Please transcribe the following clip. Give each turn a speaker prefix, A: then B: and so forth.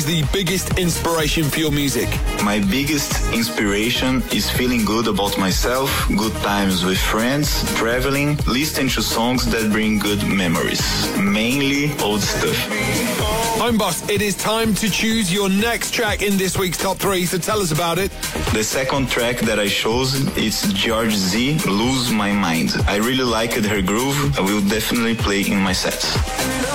A: The biggest inspiration for your music?
B: My biggest inspiration is feeling good about myself, good times with friends, traveling, listening to songs that bring good memories. Mainly old stuff.
A: Homeboss, it is time to choose your next track in this week's Top 3, so tell us about it.
B: The second track that I chose is George Z, Lose My Mind. I really liked her groove. I will definitely play in my sets.